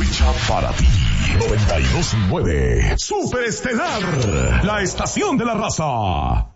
hecha para ti. 92.9 Superestelar, la estación de la raza.